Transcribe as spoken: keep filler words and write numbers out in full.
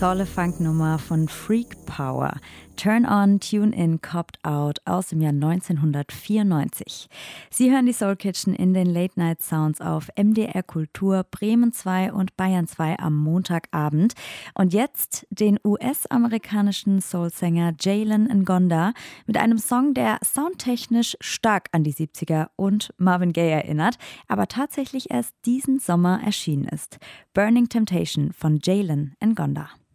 tolle Funknummer von Freak Power. Turn On, Tune In, Copped Out aus dem Jahr neunzehnhundertvierundneunzig. Sie hören die Soul Kitchen in den Late Night Sounds auf M D R Kultur, Bremen zwei und Bayern zwei am Montagabend. Und jetzt den U S-amerikanischen Soulsänger Jalen Ngonda mit einem Song, der soundtechnisch stark an die siebziger und Marvin Gaye erinnert, aber tatsächlich erst diesen Sommer erschienen ist. Burning Temptation von Jalen Ngonda.